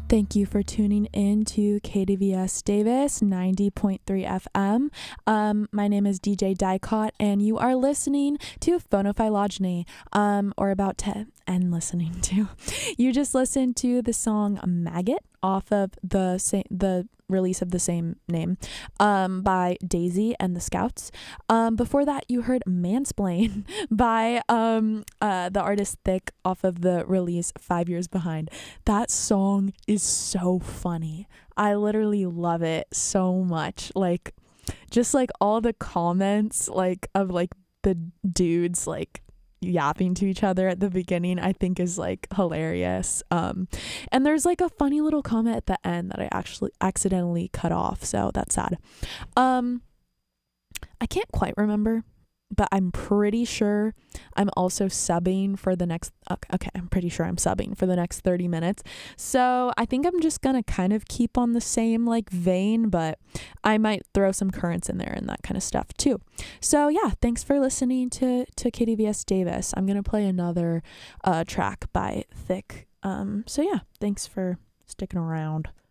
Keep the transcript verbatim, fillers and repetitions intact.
Thank you for tuning in to K D V S Davis ninety point three F M. Um, my name is D J Dicott, and you are listening to Phonophylogeny, um, or about to end listening to. You just listened to the song Maggot off of the sa- the release of the same name um, by Daisy and the Scouts. Um, before that, you heard Mansplain by um, uh, the artist Thick off of the release Five Years Behind. That song is so funny. I literally love it so much. Like, just like all the comments like of like the dudes like yapping to each other at the beginning, I think is like hilarious. Um and there's like a funny little comment at the end that I actually accidentally cut off, so that's sad. um I can't quite remember, but I'm pretty sure I'm also subbing for the next okay, okay I'm pretty sure I'm subbing for the next thirty minutes. So I think I'm just gonna kind of keep on the same like vein, but I might throw some currents in there and that kind of stuff too. So yeah, thanks for listening to to K D V S Davis. I'm gonna play another uh track by Thick. Um so yeah, thanks for sticking around.